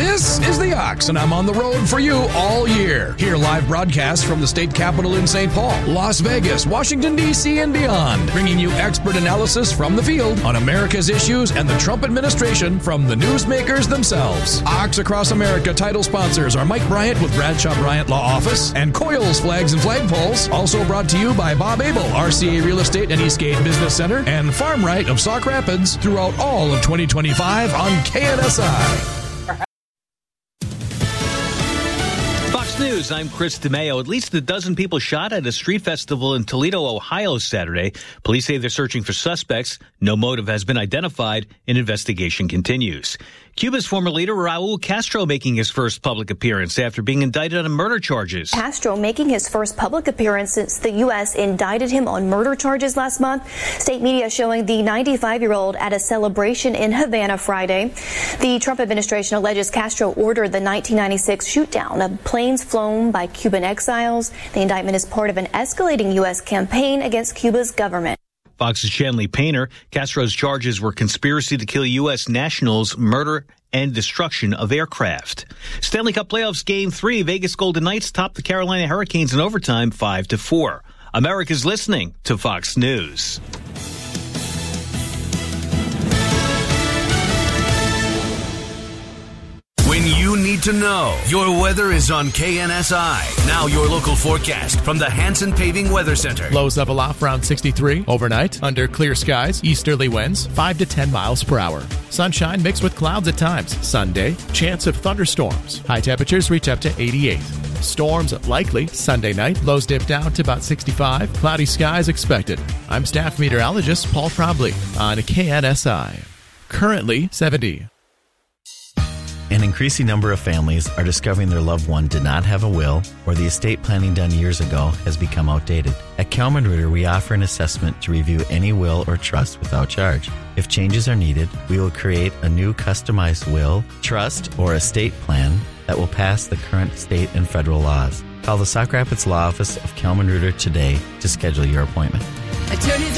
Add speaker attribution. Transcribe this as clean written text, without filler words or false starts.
Speaker 1: This is The Ox, and I'm on the road for you all year. Hear live broadcasts from the state capitol in St. Paul, Las Vegas, Washington, D.C., and beyond, bringing you expert analysis from the field on America's issues and the Trump administration from the newsmakers themselves. Ox Across America title sponsors are Mike Bryant with Bradshaw Bryant Law Office and Coyle's Flags and Flagpoles. Also brought to you by Bob Abel, RCA Real Estate and Eastgate Business Center, and Farm Right of Sauk Rapids throughout all of 2025 on KNSI.
Speaker 2: Fox News, I'm Chris DeMeo. At least a dozen people shot at a street festival in Toledo, Ohio Saturday. Police say they're searching for suspects. No motive has been identified. An investigation continues. Cuba's former leader, Raul Castro, making his first public appearance after being indicted on murder charges.
Speaker 3: Castro making his first public appearance since the U.S. indicted him on murder charges last month. State media showing the 95-year-old at a celebration in Havana Friday. The Trump administration alleges Castro ordered the 1996 shoot-down of planes flown by Cuban exiles. The indictment is part of an escalating U.S. campaign against Cuba's government.
Speaker 2: Fox's Shanley Painter. Castro's charges were conspiracy to kill U.S. nationals, murder, and destruction of aircraft. Stanley Cup Playoffs Game 3, Vegas Golden Knights topped the Carolina Hurricanes in overtime 5-4. America's listening to Fox News.
Speaker 4: When you need to know, your weather is on KNSI. Now your local forecast from the Hanson Paving Weather Center.
Speaker 5: Lows level off around 63 overnight. Under clear skies, easterly winds 5 to 10 miles per hour. Sunshine mixed with clouds at times. Sunday, chance of thunderstorms. High temperatures reach up to 88. Storms likely Sunday night. Lows dip down to about 65. Cloudy skies expected. I'm staff meteorologist Paul Trombley on KNSI. Currently 70.
Speaker 6: An increasing number of families are discovering their loved one did not have a will, or the estate planning done years ago has become outdated. At Kelman Ritter, we offer an assessment to review any will or trust without charge. If changes are needed, we will create a new customized will, trust, or estate plan that will pass the current state and federal laws. Call the Sauk Rapids Law Office of Kelman Ritter today to schedule your appointment.